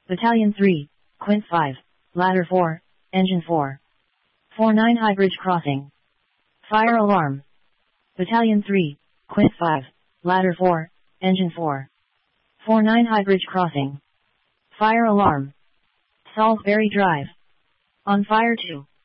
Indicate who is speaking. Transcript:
Speaker 1: Battalion 3, Quint 5, Ladder 4, Engine 4. 49 High Bridge Crossing. Fire alarm. Battalion 3, Quint 5, Ladder 4, Engine 4. 49 High Bridge Crossing. Fire alarm. Salisbury Drive. On fire 2.